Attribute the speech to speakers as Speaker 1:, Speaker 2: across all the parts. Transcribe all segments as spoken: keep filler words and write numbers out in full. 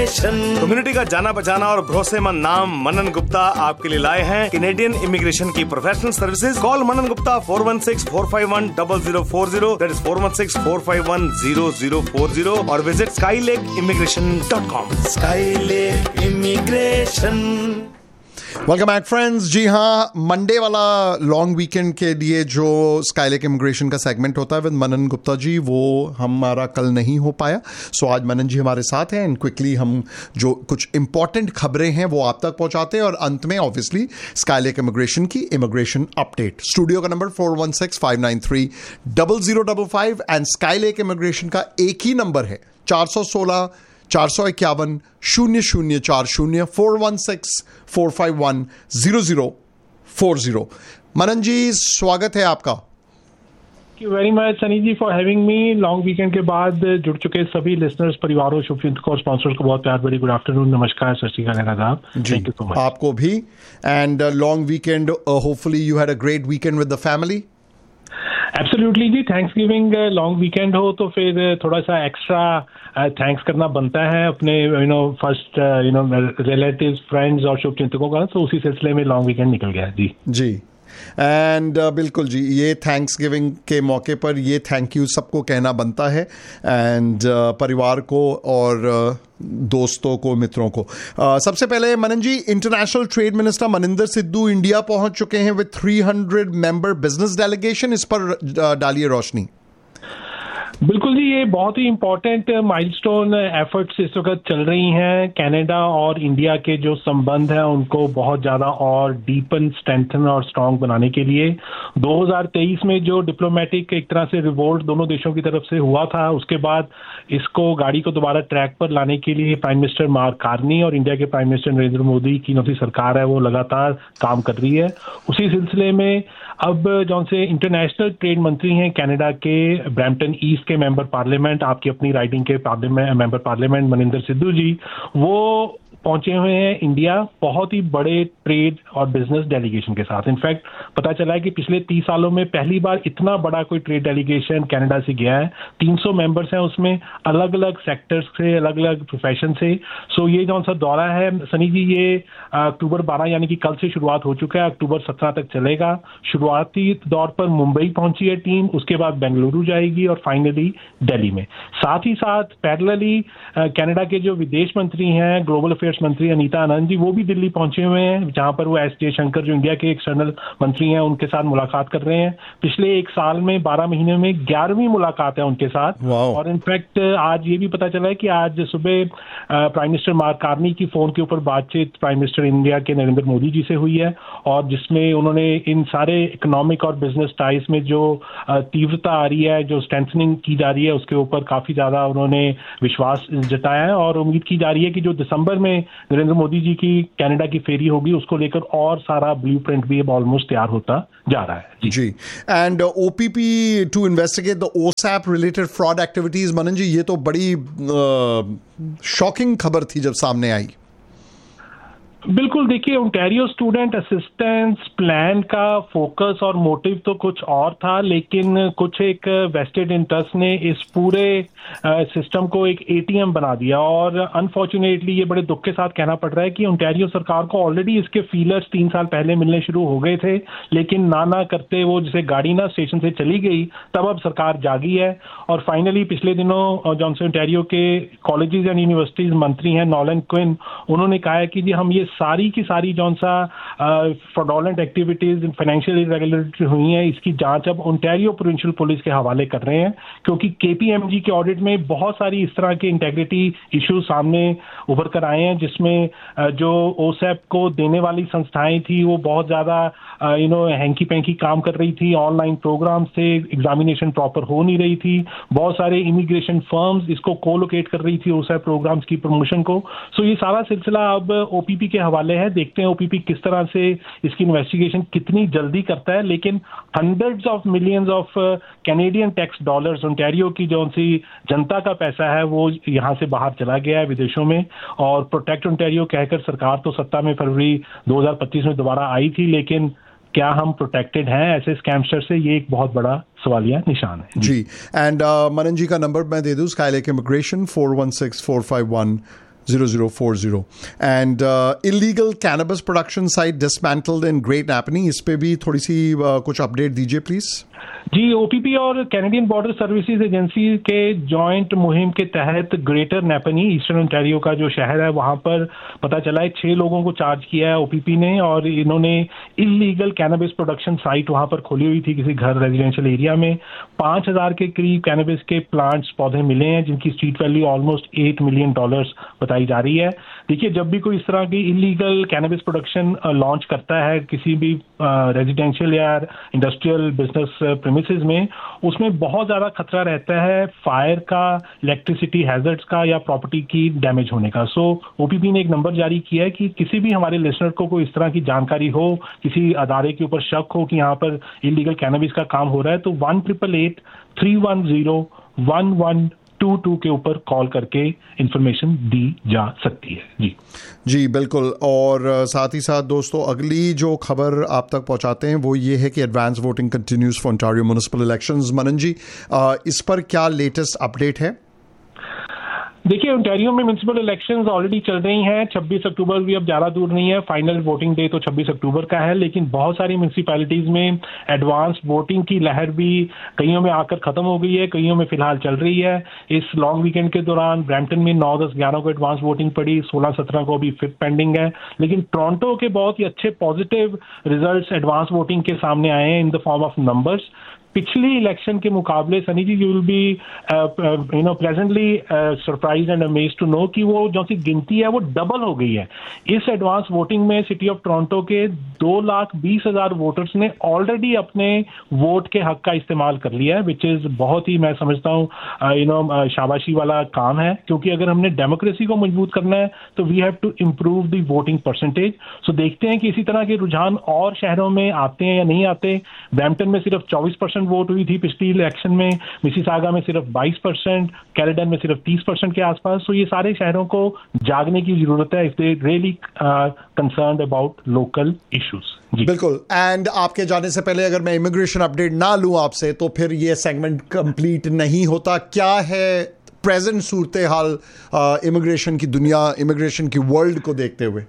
Speaker 1: Immigration. Community का जाना पहचाना और भरोसेमंद नाम मनन गुप्ता आपके लिए लाए हैं कैनेडियन इमिग्रेशन की professional services. Call Manan Gupta four one six four five one double zero four zero, that is four one six four five one zero zero four zero, और visit Skylake immigration dot com. Skylake immigration.
Speaker 2: Welcome back friends. जी हाँ, Monday वाला long weekend के लिए जो Skylake immigration का segment होता है with मनन गुप्ता जी, वो हमारा कल नहीं हो पाया। सो आज मनन जी हमारे साथ हैं एंड क्विकली हम जो कुछ इंपॉर्टेंट खबरें हैं वो आप तक पहुंचाते हैं, और अंत में ऑब्वियसली स्काईलेक इमिग्रेशन की इमिग्रेशन अपडेट। स्टूडियो का number four one six five nine three double zero double five and Skylake immigration का एक ही नंबर है चार सौ सोलह चार सौ इक्यावन शून्य शून्य चार शून्य, four one six four five one zero zero four zero. मनन जी, स्वागत है आपका।
Speaker 3: Thank you very much Sunny ji for having me. Long weekend के बाद जुड़ चुके सभी लिसनर्स, परिवारों, शुभचिंतकों और स्पॉन्सर्स को बहुत प्यार भरी गुड आफ्टरनून, नमस्कार, सत श्री अकाल आदाब। Thank you so much.
Speaker 2: आपको भी। And long weekend, hopefully you had a great weekend with the family.
Speaker 3: Absolutely ji, thanks giving long weekend हो तो फिर थोड़ा सा एक्स्ट्रा थैंक्स uh, करना बनता है अपने you know first you know relatives, friends और शुभचिंतकों का, तो उसी सिलसिले में लॉन्ग वीकेंड निकल गया जी। जी
Speaker 2: एंड uh, बिल्कुल जी, ये थैंक्स गिविंग के मौके पर ये थैंक यू सबको कहना बनता है, एंड uh, परिवार को और uh, दोस्तों को, मित्रों को। uh, सबसे पहले मनन जी, international trade minister Maninder Sidhu India पहुंच चुके हैं with three hundred member business delegation. इस पर uh, डालिए रोशनी।
Speaker 3: बिल्कुल जी, ये बहुत ही इम्पोर्टेंट माइलस्टोन एफर्ट्स इस वक्त चल रही हैं। कनाडा और इंडिया के जो संबंध हैं उनको बहुत ज़्यादा और डीपन, स्ट्रेंथन और स्ट्रांग बनाने के लिए दो हज़ार तेईस में जो डिप्लोमेटिक एक तरह से रिवोल्ट दोनों देशों की तरफ से हुआ था, उसके बाद इसको गाड़ी को दोबारा ट्रैक पर लाने के लिए प्राइम मिनिस्टर मार्क कार्नी और इंडिया के प्राइम मिनिस्टर नरेंद्र मोदी की नौसी सरकार है वो लगातार काम कर रही है। उसी सिलसिले में अब जौन से इंटरनेशनल ट्रेड मंत्री हैं कनाडा के ब्रैम्पटन ईस्ट के मेंबर पार्लियामेंट, आपकी अपनी राइडिंग के parliament member parliament Maninder Sidhu जी, वो पहुंचे हुए हैं इंडिया बहुत ही बड़े ट्रेड और बिजनेस डेलीगेशन के साथ। इनफैक्ट पता चला है कि पिछले तीस सालों में पहली बार इतना बड़ा कोई ट्रेड डेलीगेशन कनाडा से गया है। तीन सौ मेंबर्स हैं उसमें, अलग अलग सेक्टर्स से, अलग अलग प्रोफेशन से। सो ये जो सा दौरा है सनी जी, ये अक्टूबर बारह यानी कि कल से शुरुआत हो चुका है, अक्टूबर सत्रह तक चलेगा। शुरुआती दौर पर मुंबई पहुंची है टीम, उसके बाद बेंगलुरु जाएगी और फाइनली दिल्ली में। साथ ही साथ पैरेलली कनाडा के जो विदेश मंत्री हैं, ग्लोबल अफेयर्स मंत्री अनीता आनंद जी, वो भी दिल्ली पहुंचे हुए हैं, जहां पर वो एस जयशंकर जो इंडिया के एक्सटर्नल मंत्री हैं उनके साथ मुलाकात कर रहे हैं। पिछले एक साल में बारह महीने में ग्यारहवीं मुलाकात है उनके साथ। और इनफैक्ट आज ये भी पता चला है कि आज सुबह प्राइम मिनिस्टर मार्क कार्नी की फोन के ऊपर बातचीत प्राइम मिनिस्टर इंडिया के नरेंद्र मोदी जी से हुई है, और जिसमें उन्होंने इन सारे इकोनॉमिक और बिजनेस टाइज में जो तीव्रता आ रही है, जो स्ट्रेंथनिंग की जा रही है, उसके ऊपर काफी ज्यादा उन्होंने विश्वास जताया है। और उम्मीद की जा रही है कि जो दिसंबर में नरेंद्र मोदी जी की कनाडा की फेरी होगी, उसको लेकर और सारा ब्लूप्रिंट भी अब ऑलमोस्ट तैयार होता जा रहा है
Speaker 2: जी। And OPP to investigate the ओसैप related fraud activities, मनन जी, ये तो बड़ी शॉकिंग खबर थी जब सामने आई।
Speaker 3: बिल्कुल, देखिए, ओंटारियो स्टूडेंट असिस्टेंस प्लान का फोकस और मोटिव तो कुछ और था, लेकिन कुछ एक वेस्टेड इंटरेस्ट ने इस पूरे सिस्टम को एक एटीएम बना दिया। और अनफॉर्चुनेटली ये बड़े दुख के साथ कहना पड़ रहा है कि ओंटारियो सरकार को ऑलरेडी इसके फीलर्स तीन साल पहले मिलने शुरू हो गए थे, लेकिन ना ना करते वो जैसे गाड़ी ना स्टेशन से चली गई, तब अब सरकार जागी है। और फाइनली पिछले दिनों जॉनसन ओंटारियो के कॉलेजेस एंड यूनिवर्सिटीज मंत्री हैं नॉलन क्विन, उन्होंने कहा है कि जी हम ये सारी की सारी जौन सा फ्रॉडोलेंट एक्टिविटीज, फाइनेंशियल इरेगुलरिटी हुई है, इसकी जांच अब ओंटारियो प्रोविंशियल पुलिस के हवाले कर रहे हैं, क्योंकि केपीएमजी के ऑडिट में बहुत सारी इस तरह के इंटेग्रिटी इश्यूज सामने उभर कर आए हैं, जिसमें जो ओसैप को देने वाली संस्थाएं थी वो बहुत ज्यादा यू नो हैंकी पैंकी काम कर रही थी, ऑनलाइन प्रोग्राम से एग्जामिनेशन प्रॉपर हो नहीं रही थी, बहुत सारे इमिग्रेशन फर्म्स इसको कोलोकेट कर रही थी ओसैप प्रोग्राम्स की प्रमोशन को। सो ये सारा सिलसिला अब ओपीपी के हवाले है, देखते हैं ओपीपी किस तरह से इसकी इन्वेस्टिगेशन कितनी जल्दी करता है। लेकिन hundreds of millions of Canadian tax dollars Ontario की जो सी जनता का पैसा है वो यहाँ से बाहर चला गया है विदेशों में, और प्रोटेक्ट ओंटारियो कहकर सरकार तो सत्ता में फरवरी दो हज़ार पच्चीस में दोबारा आई थी, लेकिन क्या हम प्रोटेक्टेड हैं ऐसे स्कैमस्टर से, ये एक बहुत बड़ा सवालिया निशान है
Speaker 2: जी। एंड मनन जी का नंबर मैं दे दूं, Skylake immigration four one six four five one zero zero four zero. And uh, illegal cannabis production site dismantled in Great Napanee. इस पे भी थोड़ी सी uh, कुछ अपडेट दीजिए प्लीज.
Speaker 3: जी, ओपीपी और कैनेडियन बॉर्डर सर्विसेज एजेंसी के joint मुहिम के तहत ग्रेटर नेपनी, ईस्टर्न ओंटारियो का जो शहर है, वहां पर पता चला है छह लोगों को चार्ज किया है ओपीपी ने, और इन्होंने इलीगल कैनबिस प्रोडक्शन साइट वहां पर खोली हुई थी किसी घर रेजिडेंशियल एरिया में. पांच हजार के करीब कैनबिस के प्लांट्स पौधे मिले हैं जिनकी street value almost eight million dollars बताई जा रही है. देखिए, जब भी कोई इस तरह की इलीगल कैनबिस प्रोडक्शन लॉन्च करता है किसी भी रेजिडेंशियल या इंडस्ट्रियल बिजनेस प्रीमिसेस में, उसमें बहुत ज्यादा खतरा रहता है फायर का, इलेक्ट्रिसिटी हैजर्ड्स का या प्रॉपर्टी की डैमेज होने का. सो ओपीपी ने एक नंबर जारी किया है कि किसी भी हमारे लिसनर को कोई इस तरह की जानकारी हो, किसी अदारे के ऊपर शक हो कि यहाँ पर इलीगल कैनबिस का काम हो रहा है, तो one triple eight three one zero one one two to के ऊपर कॉल करके इंफॉर्मेशन दी जा सकती है. जी
Speaker 2: जी बिल्कुल. और साथ ही साथ दोस्तों, अगली जो खबर आप तक पहुंचाते हैं वो ये है कि advance voting continues for Ontario municipal elections. मनन जी, इस पर क्या लेटेस्ट अपडेट है?
Speaker 3: देखिए, ओंटारियो में म्युनिसिपल इलेक्शंस ऑलरेडी चल रही हैं. छब्बीस अक्टूबर भी अब ज़्यादा दूर नहीं है. फाइनल वोटिंग डे तो छब्बीस अक्टूबर का है, लेकिन बहुत सारी म्युनिसिपैलिटीज में एडवांस वोटिंग की लहर भी कईयों में आकर खत्म हो गई है, कईयों में फिलहाल चल रही है. इस लॉन्ग वीकेंड के दौरान ब्रैम्पटन में नौ दस ग्यारह को एडवांस वोटिंग पड़ी, सोलह सत्रह को अभी फिफ्थ पेंडिंग है. लेकिन टोरंटो के बहुत ही अच्छे पॉजिटिव रिजल्ट्स एडवांस वोटिंग के सामने आए हैं in the form of numbers. पिछली इलेक्शन के मुकाबले सनी जी, you will be you know pleasantly surprise and amazed to know कि वो जो सी गिनती है वो डबल हो गई है. इस एडवांस वोटिंग में सिटी ऑफ टोरंटो के दो लाख बीस हजार वोटर्स ने ऑलरेडी अपने वोट के हक का इस्तेमाल कर लिया है, विच इज बहुत ही, मैं समझता हूँ यू नो शाबाशी वाला काम है, क्योंकि अगर हमने डेमोक्रेसी को मजबूत करना है तो we have to improve the voting percentage. सो देखते हैं कि इसी तरह के रुझान और शहरों में आते हैं या नहीं आते. ब्रैम्पटन में सिर्फ चौबीस परसेंट वोट हुई थी पिछली इलेक्शन में, मिसिसागा में सिर्फ बाईस परसेंट, कैलेडन में सिर्फ तीस परसेंट के आसपास. तो ये सारे शहरों को जागने की जरूरत है if they really concerned about local issues.
Speaker 2: बिल्कुल. एंड आपके जाने से पहले अगर मैं इमिग्रेशन अपडेट ना लूं आपसे तो फिर ये सेगमेंट कंप्लीट नहीं होता. क्या है प्रेजेंट सूरत हाल इमिग्रेशन की दुनिया, इमिग्रेशन की वर्ल्ड को देखते हुए?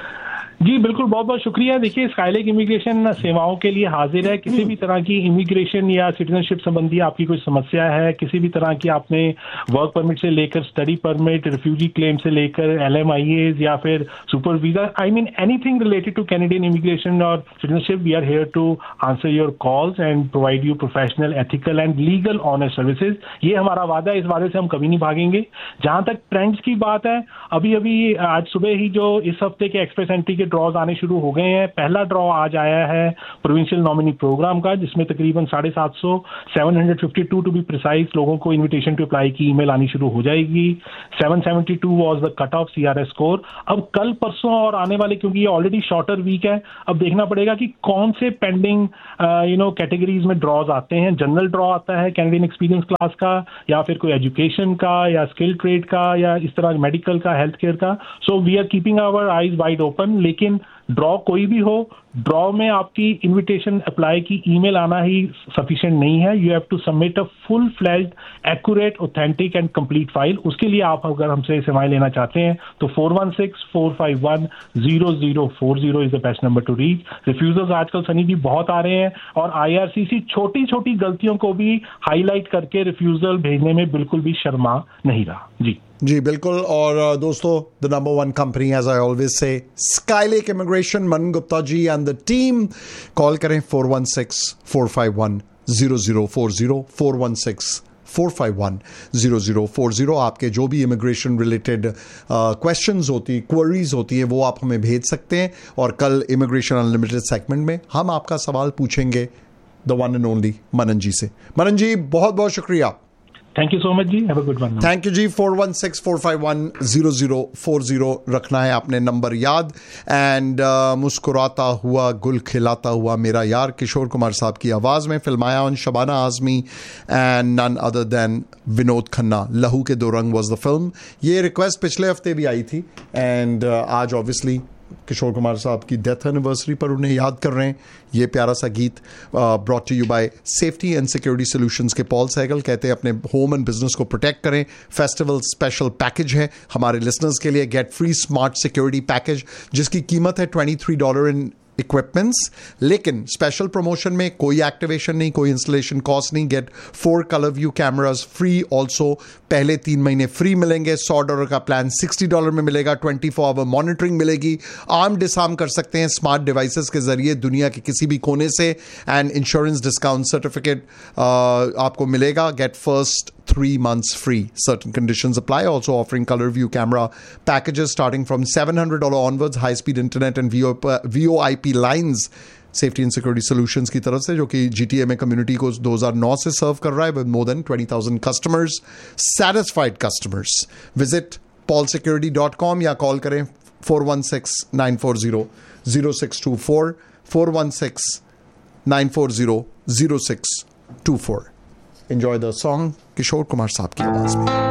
Speaker 3: जी बिल्कुल, बहुत बहुत शुक्रिया. देखिए, स्काईलेक इमिग्रेशन सेवाओं के लिए हाजिर है. किसी भी तरह की इमिग्रेशन या सिटीजनशिप संबंधी आपकी कोई समस्या है, किसी भी तरह की आपने वर्क परमिट से लेकर स्टडी परमिट, रिफ्यूजी क्लेम से लेकर एल एम आई एज या फिर super visa, I mean anything related two Canadian immigration और citizenship, we are here to answer your calls and provide you professional, ethical and legal honest services. ये हमारा वादा है, इस वादे से हम कभी नहीं भागेंगे. जहां तक ट्रेंड्स की बात है, अभी अभी आज सुबह ही जो इस हफ्ते के एक्सप्रेस एंट्री के ड्रॉज आने शुरू हो गए हैं. पहला ड्रॉ आज आया है प्रोविंशियल नॉमिनी प्रोग्राम का, जिसमें तकरीबन साढ़े सात सौ seven hundred fifty to to be precise लोगों को इनविटेशन टू अप्लाई की ईमेल आनी शुरू हो जाएगी. Seven seventy two was the cut off CRS score. अब कल परसों और आने वाले, क्योंकि ये ऑलरेडी शॉर्टर वीक है, अब देखना पड़ेगा कि कौन से पेंडिंग यू नो कैटेगरीज में ड्रॉज आते हैं. जनरल ड्रॉ आता है कैनेडियन एक्सपीरियंस क्लास का, या फिर कोई एजुकेशन का या स्किल ट्रेड का या इस तरह मेडिकल का, हेल्थ केयर का. So we are keeping our eyes wide open. लेकिन ड्रॉ कोई भी हो, ड्रॉ में आपकी इनविटेशन अप्लाई की ईमेल आना ही सफिशिएंट नहीं है. You have to submit a full flashed, accurate, authentic and complete file. उसके लिए आप अगर हमसे सेवाएं लेना चाहते हैं तो four one six four five one zero zero four zero is the best number two reach. Refusals आजकल सनी जी बहुत आ रहे हैं, और आईआरसीसी छोटी छोटी गलतियों को भी हाईलाइट करके रिफ्यूजल भेजने में बिल्कुल भी शर्मा नहीं रहा. जी
Speaker 2: जी बिल्कुल. और दोस्तों, the number one company, as I always say, Skylake immigration, Manan Gupta ji and the team. Call करें four one six four five one zero zero four zero, four one six four five one zero zero four zero. आपके जो भी immigration related questions होती, queries होती है, वो आप हमें भेज सकते हैं. और कल इमिग्रेशन अनलिमिटेड सेगमेंट में हम आपका सवाल पूछेंगे द वन एंड ओनली मनन जी से. मनन जी, बहुत बहुत शुक्रिया.
Speaker 3: Thank you so much ji. Have a good one.
Speaker 2: Thank you ji. Four one six four five one zero zero four zero रखना है आपने नंबर याद. एंड uh, मुस्कुराता हुआ गुल खिलाता हुआ मेरा यार, किशोर कुमार साहब की आवाज़ में, फिल्माया on Shabana Azmi and none other than Vinod Khanna. लहू के दो रंग वाज द फिल्म. ये रिक्वेस्ट पिछले हफ्ते भी आई थी, एंड uh, आज ऑब्वियसली किशोर कुमार साहब की डेथ एनिवर्सरी पर उन्हें याद कर रहे हैं। ये प्यारा सा गीत brought to you bye safety and security solutions के पॉल सहगल। कहते हैं अपने होम एंड बिजनेस को प्रोटेक्ट करें। फेस्टिवल स्पेशल पैकेज है हमारे लिसनर्स के लिए, get free smart security package जिसकी कीमत है twenty three dollar in equipments, लेकिन स्पेशल प्रमोशन में कोई एक्टिवेशन नहीं, कोई इंस्टॉलेशन कॉस्ट नहीं। Get four colour view cameras free also, पहले तीन महीने फ्री मिलेंगे। सौ डॉलर का प्लान सिक्सटी डॉलर में मिलेगा। ट्वेंटी फोर आवर मॉनिटरिंग मिलेगी। आर्म डिसआर्म कर सकते हैं स्मार्ट डिवाइसेस के जरिए दुनिया के किसी भी कोने से, एंड इंश्योरेंस डिस्काउंट सर्टिफिकेट आपको मिलेगा। Get first three months free. Certain conditions apply. Also offering color view camera packages starting from seven hundred dollars onwards. High speed internet and V O I P lines. Safety and Security Solutions की तरफ से, जो कि G T A में community को दो हज़ार नौ से सर्व कर रहा है with more than twenty thousand customers, satisfied customers. Visit paul security dot com या कॉल करें four one six nine four zero zero six two four four one six nine four zero zero six two four. Enjoy the song Kishore Kumar साहब की आवाज में।